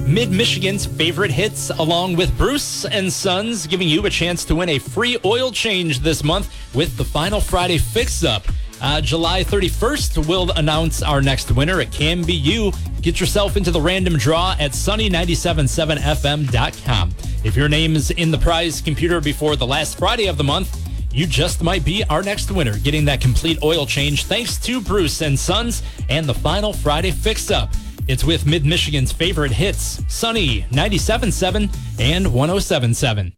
Mid-Michigan's favorite hits, along with Bruce and Sons, giving you a chance to win a free oil change this month with the Final Friday Fix-Up. July 31st, we'll announce our next winner. It can be you. Get yourself into the random draw at sunny977fm.com. If your name is in the prize computer before the last Friday of the month, you just might be our next winner, getting that complete oil change thanks to Bruce and Sons and the Final Friday Fix-Up. It's with Mid-Michigan's favorite hits, Sunny 97.7 and 107.7.